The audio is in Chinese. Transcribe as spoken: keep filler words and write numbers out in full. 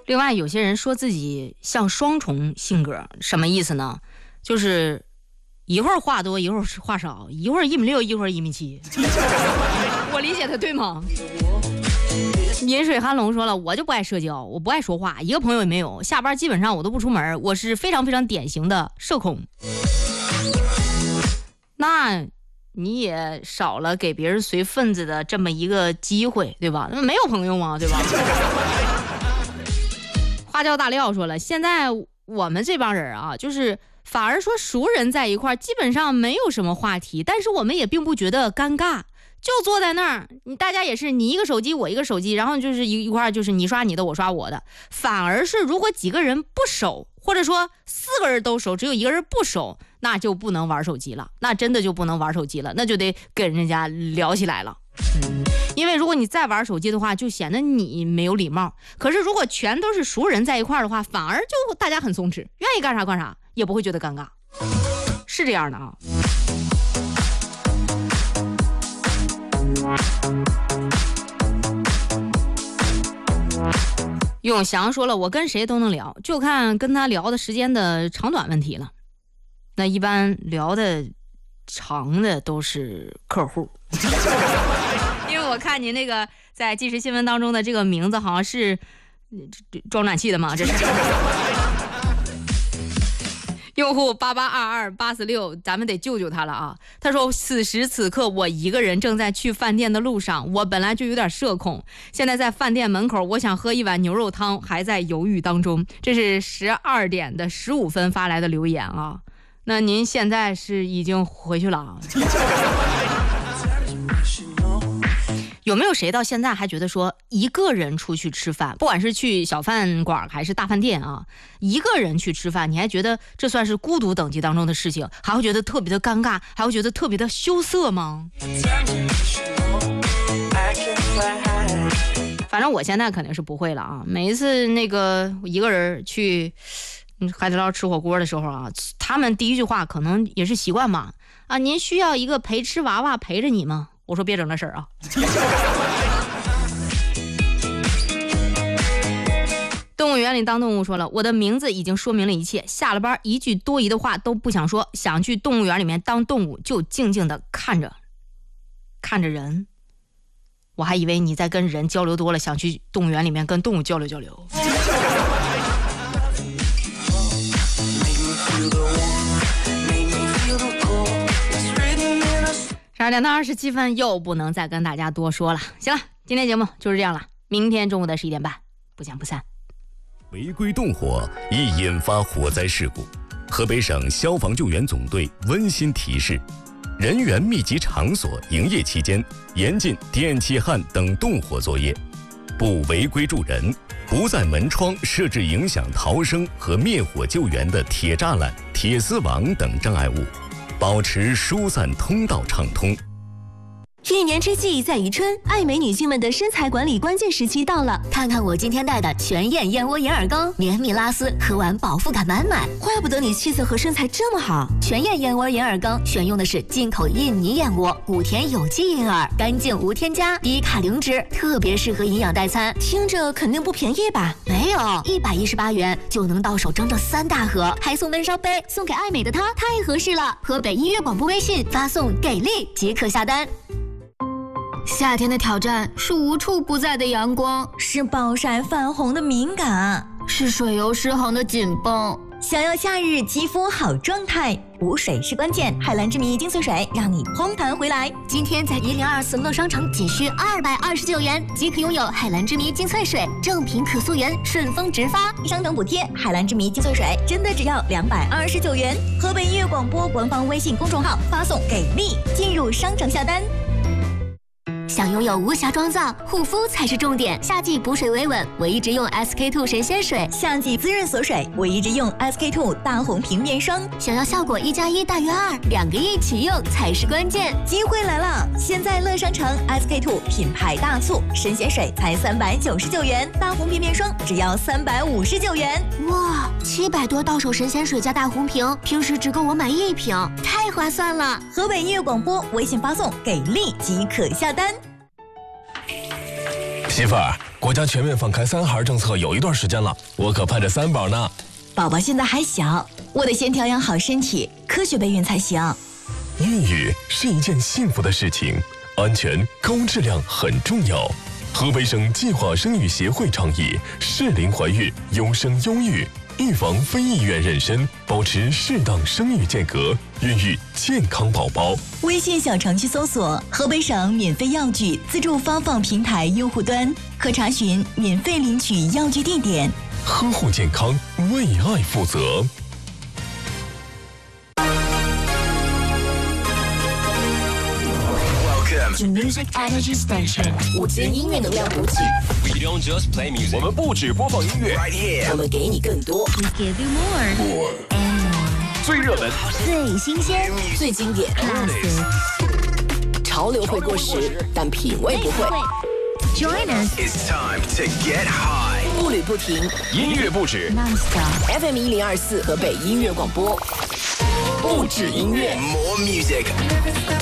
另外，有些人说自己像双重性格，什么意思呢？就是一会儿话多，一会儿话少，一会儿一米六，一会儿一米七。我理解的对吗？饮水寒龙说了，我就不爱社交，我不爱说话，一个朋友也没有，下班基本上我都不出门，我是非常非常典型的社恐。那你也少了给别人随份子的这么一个机会，对吧？没有朋友吗？对吧？花椒大料说了，现在我们这帮人啊，就是反而说熟人在一块基本上没有什么话题，但是我们也并不觉得尴尬，就坐在那儿，你大家也是你一个手机我一个手机，然后就是一一块就是你刷你的我刷我的。反而是如果几个人不熟，或者说四个人都熟，只有一个人不熟，那就不能玩手机了，那真的就不能玩手机了，那就得跟人家聊起来了。嗯，因为如果你再玩手机的话，就显得你没有礼貌。可是如果全都是熟人在一块的话，反而就大家很松弛，愿意干啥干啥，也不会觉得尴尬，是这样的啊。永祥说了，我跟谁都能聊，就看跟他聊的时间的长短问题了。那一般聊的长的都是客户。因为我看您那个在即时新闻当中的这个名字好像是装暖气的嘛，这是。用户八八二二八四六，咱们得救救他了啊！他说：“此时此刻，我一个人正在去饭店的路上，我本来就有点社恐，现在在饭店门口，我想喝一碗牛肉汤，还在犹豫当中。”这是十二点的十五分发来的留言啊！那您现在是已经回去了啊？有没有谁到现在还觉得说一个人出去吃饭，不管是去小饭馆还是大饭店啊，一个人去吃饭，你还觉得这算是孤独等级当中的事情，还会觉得特别的尴尬，还会觉得特别的羞涩吗？反正我现在肯定是不会了啊！每一次那个一个人去海底捞吃火锅的时候啊，他们第一句话可能也是习惯嘛，啊，您需要一个陪吃娃娃陪着你吗？我说别整这事儿啊！动物园里当动物说了，我的名字已经说明了一切，下了班一句多余的话都不想说，想去动物园里面当动物就静静的看着看着人。我还以为你在跟人交流多了，想去动物园里面跟动物交流交流。十二点到二十七分，又不能再跟大家多说了。行了，今天节目就是这样了，明天中午的十一点半，不见不散。 违规动火易引发火灾事故，河北省消防救援总队温馨提示：人员密集场所营业期间，严禁电气焊等动火作业，不违规助人，不在门窗设置影响逃生和灭火救援的铁栅栏、铁丝网等障碍物，保持疏散通道畅通。 一年之计在于春，爱美女性们的身材管理关键时期到了。看看我今天带的全燕燕窝银耳羹，绵密拉丝，喝完饱腹感满满。怪不得你气色和身材这么好。全燕燕窝银耳羹选用的是进口印尼燕窝，谷田有机银耳，干净无添加，低卡零脂，特别适合营养代餐。听着肯定不便宜吧？没有，一百一十八元就能到手整整三大盒，还送温烧杯，送给爱美的她太合适了。河北音乐广播微信发送给力即可下单。夏天的挑战是无处不在的阳光， 是暴晒泛红的敏感， 是水油失衡的紧绷。 想要夏日肌肤好状态，补水是关键。海蓝之谜精粹水让你嘭弹回来。 今天在一零二四乐商城仅需二百二十九元即可拥有海蓝之谜精粹水，正品可溯源，顺丰直发， 商城补贴。海蓝之谜精粹水真的只要两百二十九元。河北音乐广播官方微信公众号发送给力，进入商城下单。 想拥有无瑕妆造，护肤才是重点。夏季补水维稳，我一直用 S K two 神仙水； 夏季滋润锁水，我一直用 S K two 大红瓶面霜。 想要效果一加一大于二，两个一起用才是关键。 机会来了！现在乐商城 S K two 品牌大促，神仙水才三百九十九元，大红瓶面霜只要三百五十九元。 哇，七百多到手神仙水加大红瓶，平时只够我买一瓶，太划算了！ 河北音乐广播微信发送给力即可下单。 媳妇儿，国家全面放开三孩政策有一段时间了，我可盼着三宝呢。 宝宝现在还小，我得先调养好身体，科学备孕才行。 孕育是一件幸福的事情，安全高质量很重要。河北省计划生育协会倡议适龄怀孕，优生优育，预防非意愿妊娠，保持适当生育间隔，孕育健康宝宝。 微信小程序搜索河北省免费药具自助发放平台用户端，可查询免费领取药具地点。 呵护健康，为爱负责。 To Music Energy Station， 午间音乐能量补给。 We don't just play music， 我们不只播放音乐 right here， 我们给你更多。We give you more and more。 最热门、 最新鲜、最经典。Classic。潮流会过时，但品味不会。Join us。 It's time to get high， 步履不停， 音乐不止 ，Non-stop。F M 一零二四河北音乐广播，不止音乐 ，More music。